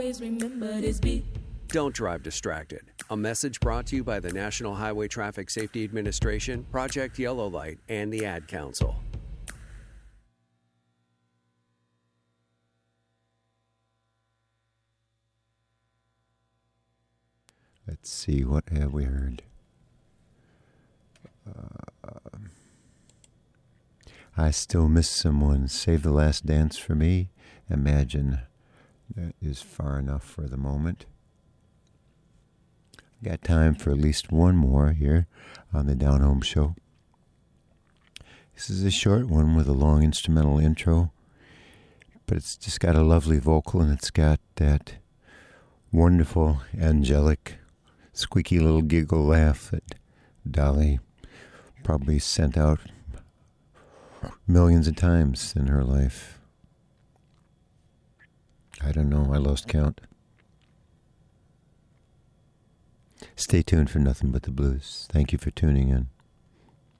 Remember this beat. Don't drive distracted. A message brought to you by the National Highway Traffic Safety Administration, Project Yellow Light, and the Ad Council. Let's see, what have we heard? I Still Miss Someone, Save the Last Dance for Me. Imagine that is far enough for the moment. Got time for at least one more here on the Down Home Show. This is a short one with a long instrumental intro, but it's just got a lovely vocal, and it's got that wonderful, angelic, squeaky little giggle laugh that Dolly probably sent out millions of times in her life. I don't know, I lost count. Stay tuned for Nothing But the Blues. Thank you for tuning in.